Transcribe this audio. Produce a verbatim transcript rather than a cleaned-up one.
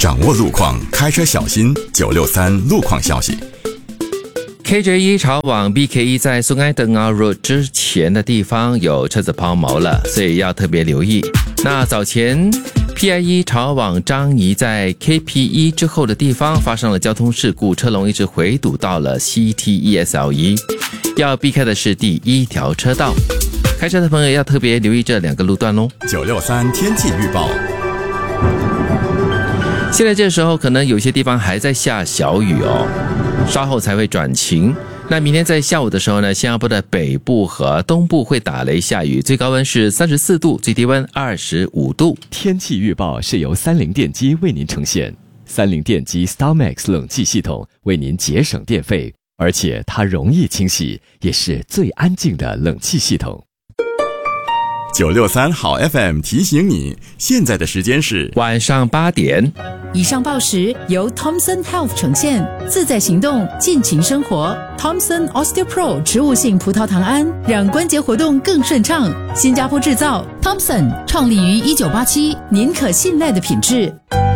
掌握路况，开车小心。九六三路况消息。 K J 一 朝往 B K 一 在松安登澳 Road 之前的地方有车子抛锚了，所以要特别留意。那早前 P I 一 朝往樟宜在 K P 一 之后的地方发生了交通事故，车龙一直回堵到了 C T E S L 一，要避开的是第一条车道。开车的朋友要特别留意这两个路段咯。 九六三天气预报。 现在这时候可能有些地方还在下小雨哦，稍后才会转晴。那明天在下午的时候呢，新加坡的北部和东部会打雷下雨，最高温是三十四度，最低温二十五度。 天气预报是由三菱电机为您呈现，三菱电机 StarMax 冷气系统为您节省电费，而且它容易清洗，也是最安静的冷气系统。 九六三好 F M 提醒你，现在的时间是晚上八点。 以上报时由 Thomson Health 呈现，自在行动，尽情生活。Thomson OsteoPro 植物性葡萄糖胺，让关节活动更顺畅。新加坡制造 ，Thomson 创立于一九八七，您可信赖的品质。